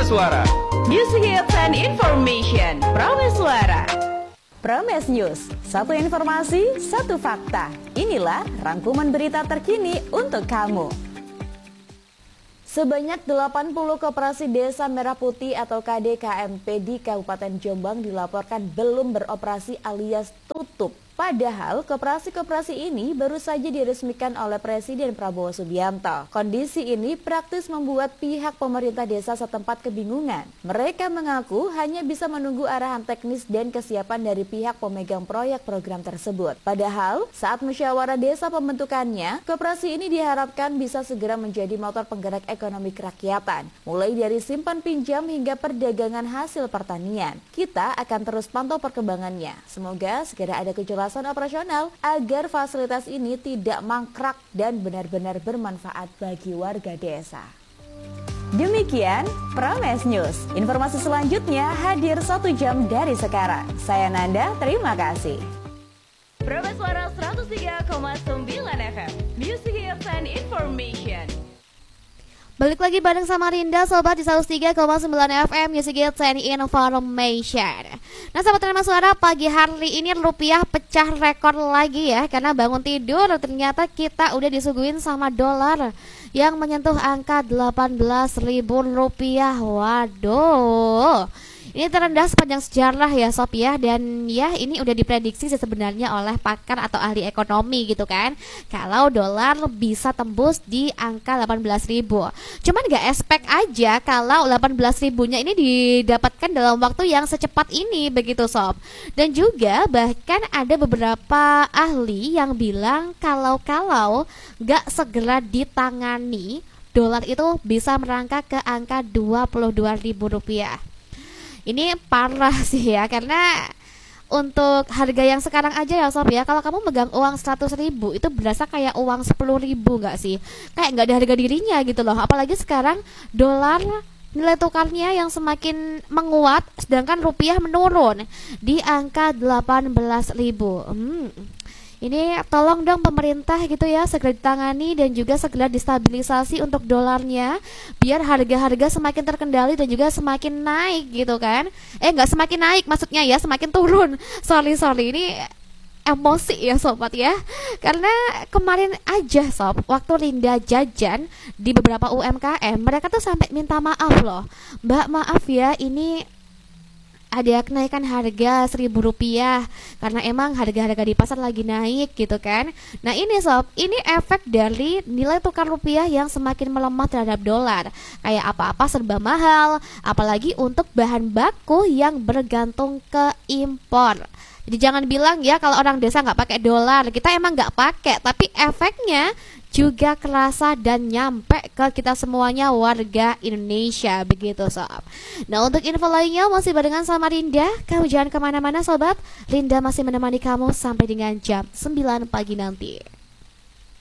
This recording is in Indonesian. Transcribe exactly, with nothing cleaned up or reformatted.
Prameswara. Music Hits and Information. Prameswara. Prames News, satu informasi, satu fakta. Inilah rangkuman berita terkini untuk kamu. Sebanyak delapan puluh koperasi Desa Merah Putih atau K D K M P di Kabupaten Jombang dilaporkan belum beroperasi alias tutup. Padahal koperasi-koperasi ini baru saja diresmikan oleh Presiden Prabowo Subianto. Kondisi ini praktis membuat pihak pemerintah desa setempat kebingungan. Mereka mengaku hanya bisa menunggu arahan teknis dan kesiapan dari pihak pemegang proyek program tersebut. Padahal saat musyawarah desa pembentukannya, koperasi ini diharapkan bisa segera menjadi motor penggerak ekonomi kerakyatan, mulai dari simpan pinjam hingga perdagangan hasil pertanian. Kita akan terus pantau perkembangannya. Semoga segera ada kejelasan operasional agar fasilitas ini tidak mangkrak dan benar-benar bermanfaat bagi warga desa. Demikian Prames News. Informasi selanjutnya hadir satu jam dari sekarang. Saya Nanda, terima kasih. Prameswara seratus tiga koma sembilan F M. Music Hits and Information. Balik lagi bareng sama Rinda, sobat di seratus tiga koma sembilan F M Music Hits and Information. Nah sobat Prameswara, pagi hari ini rupiah pecah rekor lagi ya, karena bangun tidur ternyata kita udah disuguhin sama dolar yang menyentuh angka delapan belas ribu rupiah. Waduh, ini terendah sepanjang sejarah ya sob ya. Dan ya ini udah diprediksi sih sebenarnya oleh pakar atau ahli ekonomi gitu kan, kalau dolar bisa tembus di angka delapan belas ribu. Cuman gak expect aja kalau delapan belas ribunya ini didapatkan dalam waktu yang secepat ini begitu sob. Dan juga bahkan ada beberapa ahli yang bilang kalau-kalau gak segera ditangani, dolar itu bisa merangkak ke angka dua puluh dua ribu rupiah. Ini parah sih ya, karena untuk harga yang sekarang aja ya sob ya, kalau kamu megang uang seratus ribu itu berasa kayak uang sepuluh ribu gak sih? Kayak gak ada harga dirinya gitu loh. Apalagi sekarang dolar nilai tukarnya yang semakin menguat, sedangkan rupiah menurun di angka delapan belas ribu. hmm. Ini tolong dong pemerintah gitu ya, segera ditangani dan juga segera distabilisasi untuk dolarnya, biar harga-harga semakin terkendali dan juga semakin naik gitu kan. Eh nggak semakin naik maksudnya ya, semakin turun. Sorry sorry ini emosi ya sobat ya. Karena kemarin aja sob, waktu Rinda jajan di beberapa U M K M, mereka tuh sampai minta maaf loh. Mbak maaf ya, ini ada kenaikan harga seribu rupiah karena emang harga-harga di pasar lagi naik gitu kan. Nah ini sob, ini efek dari nilai tukar rupiah yang semakin melemah terhadap dolar. Kayak apa-apa serba mahal, apalagi untuk bahan baku yang bergantung ke impor. Jadi jangan bilang ya kalau orang desa nggak pakai dolar, kita emang nggak pakai, tapi efeknya juga kerasa dan nyampe ke kita semuanya warga Indonesia begitu sob. Nah untuk info lainnya masih barengan sama Rinda, kamu jangan kemana-mana sobat. Rinda masih menemani kamu sampai dengan jam sembilan pagi nanti.